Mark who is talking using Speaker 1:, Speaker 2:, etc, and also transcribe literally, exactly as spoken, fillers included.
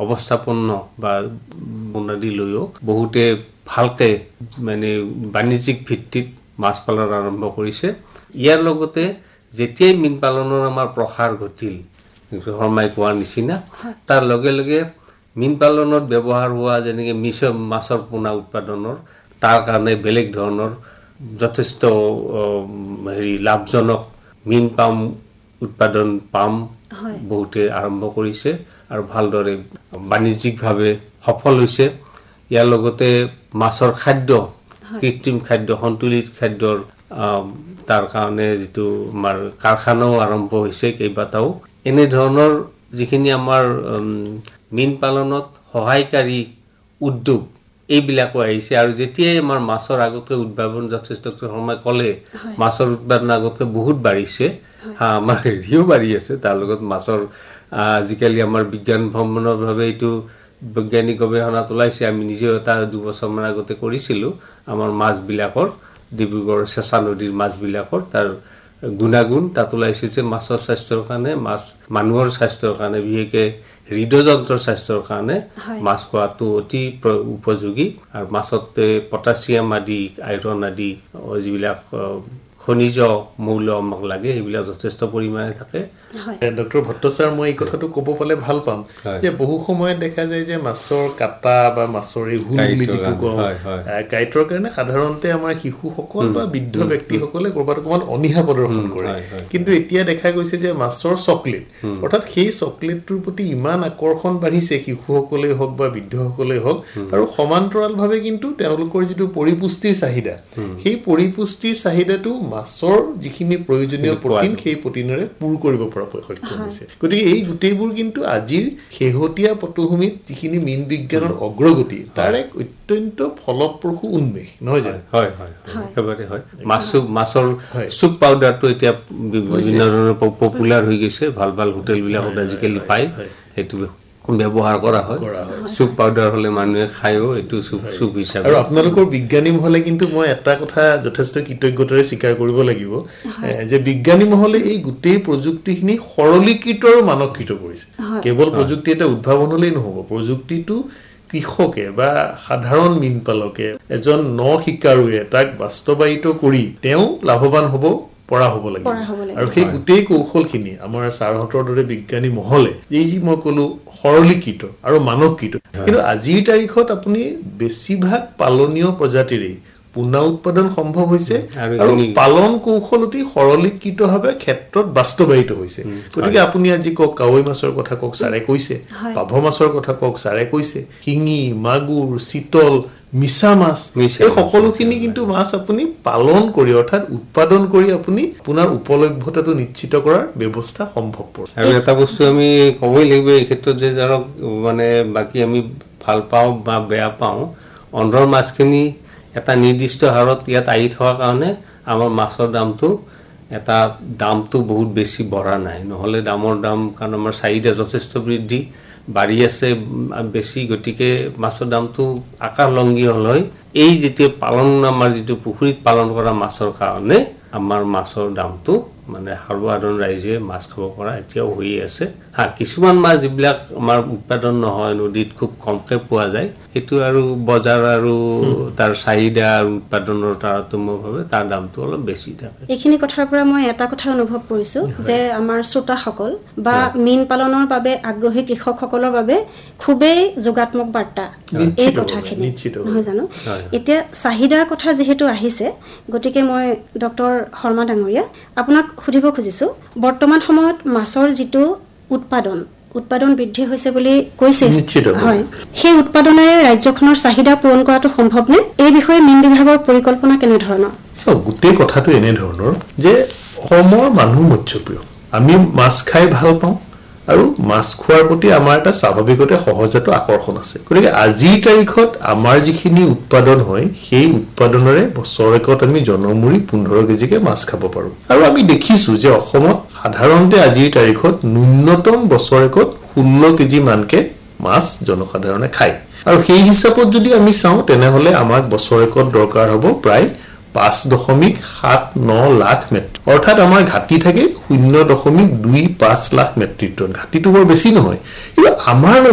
Speaker 1: অৱস্থাপন্ন বা বনাদি লৈও বহুতে ভালকে মানে বাণিজ্যিক ভিত্তিত মাছ পালন আৰম্ভ কৰিছে ইয়াৰ লগতে যেতিয়াই মীন পালনৰ আমাৰ প্ৰসাৰ ঘটিল শৰ্মাই কোৱাৰ নিচিনা তাৰ লগে লগে মীন পালনত ব্যৱহাৰ হোৱা যেনেকৈ মিছ মাছৰ পোনা উৎপাদনৰ তাৰ কাৰণে বেলেগ ধৰণৰ যথেষ্ট হেৰি লাভজনক মীন পাম উৎপাদন পাম বহুতে আৰম্ভ কৰিছে আৰু ভালদৰে বাণিজ্যিকভাৱে সফল হৈছে ইয়াৰ লগতে মাছৰ খাদ্য কৃত্ৰিম খাদ্য সন্তুলিত খাদ্যৰ তাৰ কাৰণে যেটো আমাৰ কাৰখানাও আৰম্ভ হৈছে কেইবাটাও এনে ধৰণৰ যিখিনি আমাৰ মীন পালনত সহায়কাৰী উদ্যোগ এইবিলাকো আহিছে আৰু যেতিয়াই আমাৰ মাছৰ আগতকৈ উৎপাদন যথেষ্ট সময় কলে মাছৰ উৎপাদন আগতকৈ বহুত বাঢ়িছে হা আমাৰ হেৰিও বাঢ়ি আছে তাৰ লগত মাছৰ আজিকালি আমাৰ বিজ্ঞান ভ্ৰমণৰ ভাৱে এইটো বৈজ্ঞানিক গৱেষণাত ওলাইছে আমি নিজেও এটা দুবছৰমান আগতে কৰিছিলোঁ আমাৰ মাছবিলাকৰ ডিব্ৰুগড় চেঁচা নদীৰ মাছবিলাকৰ তাৰ গুণাগুণ তাত ওলাইছে যে মাছৰ স্বাস্থ্যৰ কাৰণে মাছ মানুহৰ স্বাস্থ্যৰ কাৰণে বিশেষকৈ হৃদযন্ত্ৰৰ স্বাস্থ্যৰ কাৰণে মাছ খোৱাটো অতি উপযোগী আৰু মাছতে পটাছিয়াম আদি আইৰণ আদি যিবিলাক খনিজ মৌল আমাক লাগে এইবিলাক যথেষ্ট পৰিমাণে থাকে
Speaker 2: ডক্টৰ ভট্ট ছাৰ মই এই কথাটো ক'ব পালে ভাল পাম যে বহু সময়ত দেখা যায় যে মাছৰ কাটা বা মাছৰ এই হুল বুলি যিটো কওঁ কাইটৰ কাৰণে সাধাৰণতে আমাৰ শিশুসকল বা বৃদ্ধ ব্যক্তিসকলে ক'ৰবাত অকণমান অনীহা প্ৰদৰ্শন কৰে কিন্তু এতিয়া দেখা গৈছে যে মাছৰ চকলেট অৰ্থাৎ সেই চকলেটটোৰ প্ৰতি ইমান আকৰ্ষণ বাঢ়িছে শিশুসকলেই হওক বা বৃদ্ধসকলেই হওক আৰু সমান্তৰালভাৱে কিন্তু তেওঁলোকৰ যিটো পৰিপুষ্টিৰ চাহিদা সেই পৰিপুষ্টিৰ চাহিদাটো মাছৰ যিখিনি প্ৰয়োজনীয় প্ৰটিন সেই প্ৰটিনেৰে পূৰ কৰিব পৰা সক্ষম হৈছে গতিকে এই গোটেইবোৰ কিন্তু আজিৰ শেহতীয়া পটভূমিত যিখিনি মীন বিজ্ঞানৰ অগ্ৰগতি তাৰ এক অত্যন্ত ফলপ্ৰসূ উন্মেষ নহয় জানো
Speaker 1: হয় হয় একেবাৰে হয় মাছ মাছৰ চুপ পাউডাৰটো এতিয়া বিভিন্ন ধৰণৰ পপুলাৰ হৈ গৈছে ভাল ভাল হোটেলবিলাকত আজিকালি পায় সেইটো ব্যৱহাৰ কৰা হয় চুপ পাউডাৰ হলে মানুহে খায়ও এইটো চুপ চুপ হিচাপে
Speaker 2: আৰু আপোনালোকৰ বিজ্ঞানী মহলে কিন্তু মই এটা কথা যথেষ্ট কৃতজ্ঞতাৰে স্বীকাৰ কৰিব লাগিব যে বিজ্ঞানী মহলে এই গোটেই প্ৰযুক্তিখিনি সৰলীকৃত আৰু মানকীকৃত কৰিছে কেৱল প্ৰযুক্তি এটা উদ্ভাৱন হলেই নহব প্ৰযুক্তিটো কৃষকে বা সাধাৰণ মীন পালকে এজন ন শিকাৰুৱে তাক বাস্তৱায়িত কৰি তেওঁ লাভৱান হ'ব পৰা হ'ব লাগিব আৰু সেই গোটেই কৌশলখিনি আমাৰ ছাৰহঁতৰ দৰে বিজ্ঞানী মহলে এই যি মই ক'লো সৰলীকৃত আৰু মানকীকৃত কিন্তু আজিৰ তাৰিখত আপুনি বেছিভাগ পালনীয় প্ৰজাতিৰে পুনা উৎপাদন সম্ভৱ হৈছে আৰু পালন কৌশলতি সৰলীকৃতভাৱে ক্ষেত্ৰত বাস্তৱায়িত হৈছে গতিকে আপুনি আজি কওক কাৱৈ মাছৰ কথা কওক ছাৰে কৈছে পাভ মাছৰ কথা কওক ছাৰে কৈছে শিঙি মাগুৰ চিতল মিছা মাছ এই সকলোখিনি কিন্তু মাছ আপুনি পালন কৰি অৰ্থাৎ উৎপাদন কৰি আপুনি পুনৰ উপলব্ধতাটো নিশ্চিত কৰাৰ ব্যৱস্থা সম্ভৱপৰ
Speaker 1: আৰু এটা বস্তু আমি ক'বই লাগিব এই ক্ষেত্ৰত যে ধৰক মানে বাকি আমি ভাল পাওঁ বা বেয়া পাওঁ অন্ধ্ৰৰ মাছখিনি এটা নিৰ্দিষ্ট হাৰত ইয়াত আহি থকাৰ কাৰণে আমাৰ মাছৰ দামটো এটা দামটো বহুত বেছি বঢ়া নাই নহলে দামৰ দাম কাৰণ আমাৰ চাহিদা যথেষ্ট বৃদ্ধি বাঢ়ি আছে বেছি গতিকে মাছৰ দামটো আকাশলংঘী হল হয় এই যেতিয়া পালন আমাৰ যিটো পুখুৰীত পালন কৰা মাছৰ কাৰণে আমাৰ মাছৰ দামটো মানে সৰ্বসাধাৰণ ৰাইজে মাছ খাব পৰা এতিয়াও হৈ আছে হা কিছুমান মাছ যিবিলাক আমাৰ উৎপাদন নহয় নদীত খুব কমকে পোৱা যায় সেইটো আৰু বজাৰ আৰু তাৰ চাহিদা আৰু উৎপাদনৰ তাৰতম্যভাৱে তাৰ দামটো অলপ বেছি থাকে
Speaker 3: এইখিনি কথাৰ পৰা মই এটা কথা অনুভৱ কৰিছো যে আমাৰ শ্ৰোতাসকল বা মীন পালনৰ বাবে আগ্ৰহী কৃষকসকলৰ বাবে খুবেই যোগাত্মক বাৰ্তা এই কথাখিনি নহয় জানো এতিয়া চাহিদাৰ কথা যেহেতু আহিছে গতিকে মই ডক্টৰ শৰ্মা ডাঙৰীয়া আপোনাক সুধিব খুজিছো বৰ্তমান সময়ত মাছৰ যিটো উৎপাদন উৎপাদন বৃদ্ধি হৈছে বুলি কৈছে হয় সেই উৎপাদনেৰে ৰাজ্যখনৰ চাহিদা পূৰণ কৰাটো সম্ভৱ নে এই বিষয়ে মীন বিভাগৰ পৰিকল্পনা কেনে ধৰণৰ
Speaker 2: সব গোটেই কথাটো এনে ধৰণৰ যে অসমৰ মানুহ মৎস্যপ্ৰিয় আমি মাছ খাই ভাল পাওঁ আৰু মাছ খোৱাৰ প্ৰতি আমাৰ এটা স্বাভাৱিকতে সহজতে আকৰ্ষণ আছে গতিকে আজিৰ তাৰিখত আমাৰ যিখিনি উৎপাদন হয় সেই উৎপাদনৰে বছৰেকত আমি জনমুৰি পোন্ধৰ কেজিকে মাছ খাব পাৰো আৰু আমি দেখিছো যে অসমত সাধাৰণতে আজিৰ তাৰিখত ন্যূনতম বছৰেকত ষোল্ল কেজি মানকে মাছ জনসাধাৰণে খায় আৰু সেই হিচাপত যদি আমি চাওঁ তেনেহলে আমাক বছৰেকত দৰকাৰ হ'ব প্ৰায় পাঁচ দশমিক সাত ন লাখ মেট্ৰিক অৰ্থাৎ আমাৰ ঘাটি থাকে শূন্য দশমিক দুই পাঁচ লাখ মেট্ৰিক টন ঘাটিটো বৰ বেছি নহয় কিন্তু আমাৰ